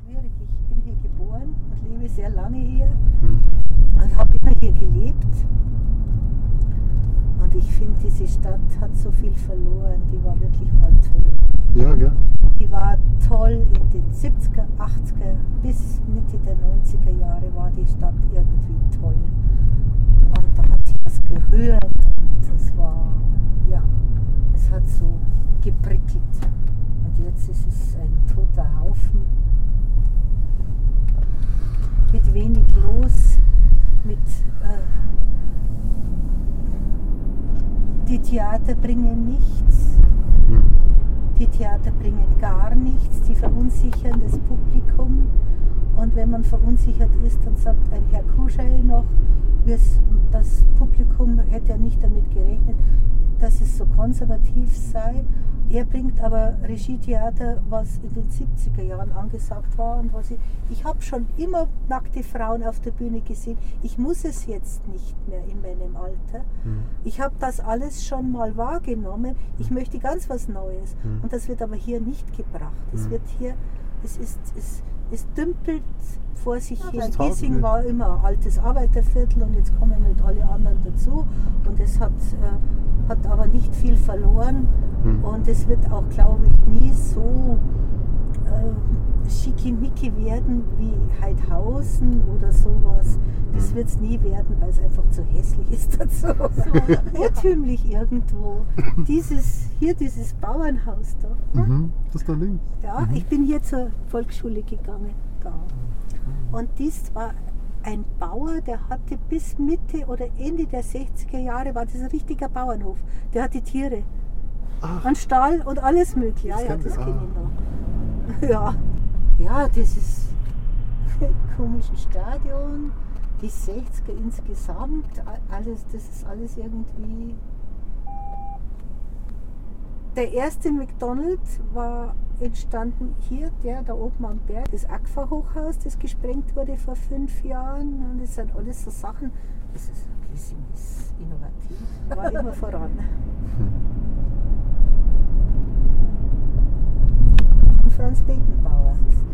schwierig. Ich bin hier geboren und lebe sehr lange hier und habe immer hier gelebt. Und ich finde, diese Stadt hat so viel verloren. Die war wirklich mal toll. Ja, gell? Die war toll in den 70er, 80er bis Mitte der 90er Jahre war die Stadt irgendwie toll. Und da hat sich was gerührt und es war, ja, es hat so geprickelt. Und jetzt ist es ein toter Haufen mit wenig los, mit die Theater bringen nichts. Die Theater bringen gar nichts, die verunsichern das Publikum. Und wenn man verunsichert ist, dann sagt ein Herr Kuschel noch, das Publikum hätte ja nicht damit gerechnet, dass es so konservativ sei. Er bringt aber Regietheater, was in den 70er Jahren angesagt war. Und ich habe schon immer nackte Frauen auf der Bühne gesehen. Ich muss es jetzt nicht mehr in meinem Alter. Ich habe das alles schon mal wahrgenommen. Ich möchte ganz was Neues. Und das wird aber hier nicht gebracht. Es wird hier, es dümpelt vor sich hin. Giesing war immer ein altes Arbeiterviertel und jetzt kommen halt alle anderen dazu. Und es hat aber nicht viel verloren. Und es wird auch, glaube ich, nie so schickimicki werden wie Heidhausen oder sowas. Das wird es nie werden, weil es einfach zu hässlich ist dazu. So irrtümlich irgendwo. Dieses Bauernhaus da. Das da links. Ja, ich bin hier zur Volksschule gegangen. Da. Und dies war ein Bauer, der hatte bis Mitte oder Ende der 60er Jahre, war das ein richtiger Bauernhof. Der hatte Tiere. Und Stall und alles mögliche. Ja, das kenne ich noch. Ja, dieses komische Stadion, die 60er insgesamt, alles, das ist alles irgendwie. Der erste McDonald's war entstanden hier, der da oben am Berg, das Agfa-Hochhaus, das gesprengt wurde vor 5 Jahren. Und das sind alles so Sachen, das ist innovativ, war immer voran. Und Franz Beckenbauer,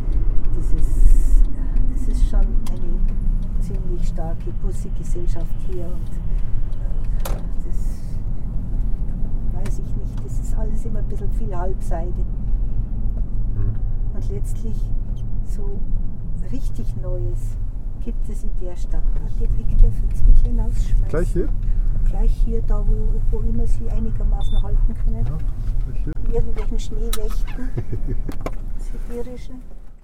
das ist schon eine ziemlich starke Musikgesellschaft hier. Und das weiß ich nicht, das ist alles immer ein bisschen viel Halbseide. Und letztlich so richtig Neues gibt es in der Stadt. Der liegt der für Zwickel hinausschmeißen. Gleich hier? Gleich hier, da wo immer sie einigermaßen halten können. Ja, gleich hier. In irgendwelchen Schneewächten, sibirischen.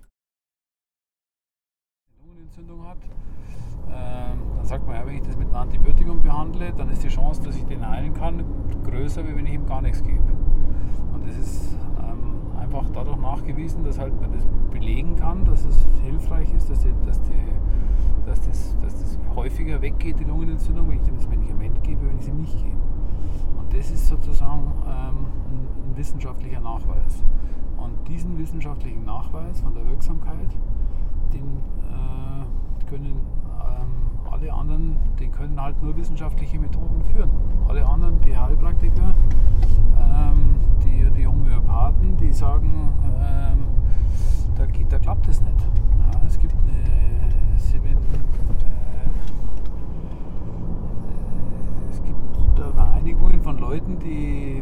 Lungenentzündung hat, dann sagt man ja, wenn ich das mit einem Antibiotikum behandle, dann ist die Chance, dass ich den heilen kann, größer, wie wenn ich ihm gar nichts gebe. Und das ist einfach dadurch nachgewiesen, dass halt man das belegen kann, dass es hilfreich ist, dass das häufiger weggeht, die Lungenentzündung, wenn ich dem das Medikament gebe, wenn ich es ihm nicht gebe. Und das ist sozusagen ein wissenschaftlicher Nachweis. Und diesen wissenschaftlichen Nachweis von der Wirksamkeit, den können alle anderen, den können halt nur wissenschaftliche Methoden führen. Alle anderen, die Heilpraktiker, die Homöopathen, die sagen, da klappt es nicht. Ja, es gibt Vereinigungen von Leuten, die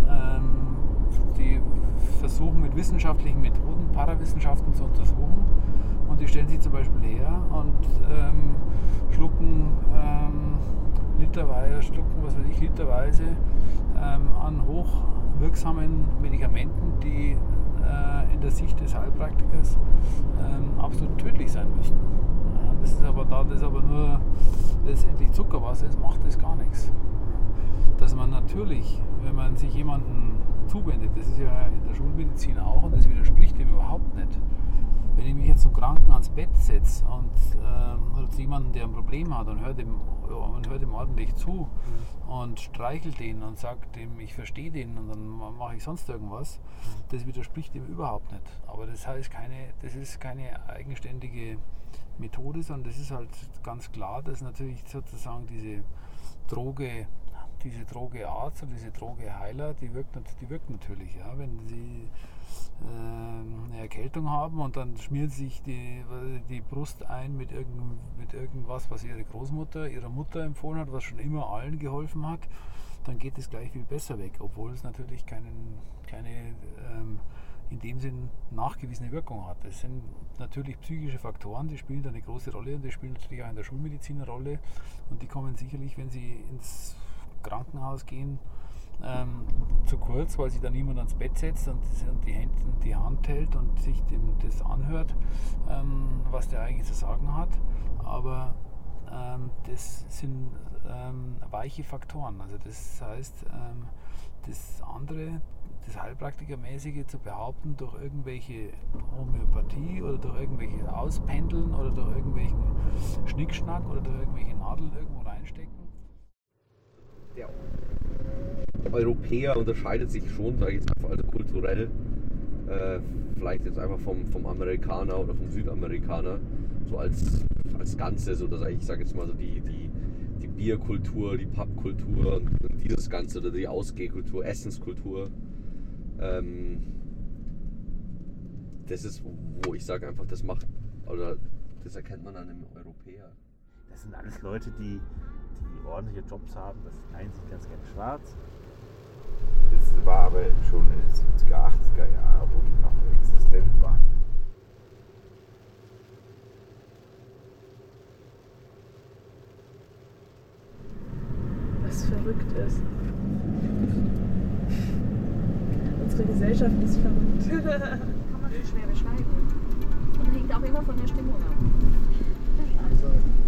versuchen mit wissenschaftlichen Methoden Parawissenschaften zu untersuchen, und die stellen sich zum Beispiel her und schlucken literweise an hochwirksamen Medikamenten, die in der Sicht des Heilpraktikers absolut tödlich sein müssten. Ja, das ist aber nur letztendlich Zuckerwasser ist, macht das gar nichts. Dass man natürlich, wenn man sich jemandem zuwendet, das ist ja in der Schulmedizin auch, und das widerspricht dem überhaupt nicht. Wenn ich mich jetzt zum Kranken ans Bett setze oder zu jemandem, der ein Problem hat, und hört ihm ordentlich zu und streichelt den und sagt dem, ich verstehe den, und dann mache ich sonst irgendwas, das widerspricht dem überhaupt nicht. Aber das heißt das ist keine eigenständige Methode, sondern das ist halt ganz klar, dass natürlich sozusagen diese Droge Arzt und diese Droge Heiler, die wirkt natürlich. Ja? Wenn Sie Erkältung haben und dann schmieren sie sich die Brust ein mit irgendwas, was ihre Großmutter, ihrer Mutter empfohlen hat, was schon immer allen geholfen hat, dann geht es gleich viel besser weg, obwohl es natürlich keine in dem Sinn nachgewiesene Wirkung hat. Es sind natürlich psychische Faktoren, die spielen da eine große Rolle und die spielen natürlich auch in der Schulmedizin eine Rolle und die kommen sicherlich, wenn sie ins Krankenhaus gehen, zu kurz, weil sich da niemand ans Bett setzt und die Hand hält und sich das anhört, was der eigentlich zu sagen hat. Aber das sind weiche Faktoren. Also das heißt, das andere, das Heilpraktikermäßige zu behaupten durch irgendwelche Homöopathie oder durch irgendwelche Auspendeln oder durch irgendwelchen Schnickschnack oder durch irgendwelche Nadeln irgendwo reinstecken. Der Europäer unterscheidet sich schon, sage ich jetzt einfach, also kulturell, vielleicht jetzt einfach vom Amerikaner oder vom Südamerikaner, so als Ganzes, oder ich sage jetzt mal so die Bierkultur, die Pubkultur und dieses Ganze, oder die Ausgehkultur, Essenskultur. Das ist, wo ich sage einfach, das erkennt man an einem Europäer. Das sind alles Leute, die ordentliche Jobs haben. Das einen sieht ganz gerne schwarz. Das war aber schon in den 70er, 80er Jahren, wo die noch existent waren. Was verrückt ist. Unsere Gesellschaft ist verrückt. Kann man so schwer beschreiben. Und hängt auch immer von der Stimmung ab. Also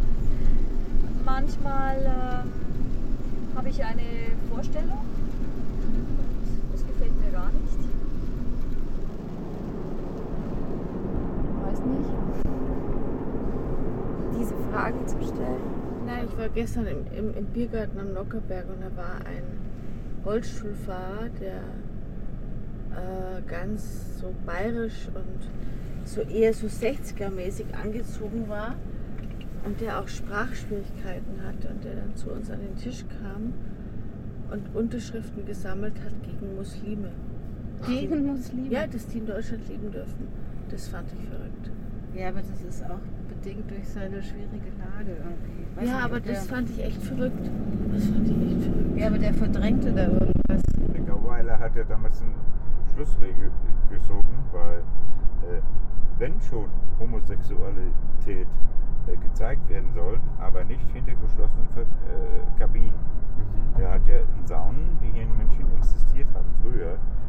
manchmal habe ich eine Vorstellung und das gefällt mir gar nicht. Weiß nicht. Diese Fragen zu stellen. Nein, ich war gestern im Biergarten am Nockerberg und da war ein Rollstuhlfahrer, der ganz so bayerisch und so eher so 60er-mäßig angezogen war und der auch Sprachschwierigkeiten hatte und der dann zu uns an den Tisch kam und Unterschriften gesammelt hat gegen Muslime. Gegen Muslime? Ja, dass die in Deutschland leben dürfen. Das fand ich verrückt. Ja, aber das ist auch bedingt durch seine schwierige Lage irgendwie. Ja, aber das fand ich echt verrückt. Das fand ich echt verrückt. Ja, aber der verdrängte da irgendwas. Der Gauweiler hat ja damals eine Schlussregel gezogen, weil wenn schon Homosexualität gezeigt werden soll, aber nicht hinter geschlossenen Kabinen. Er hat ja in Saunen, die hier in München existiert haben früher,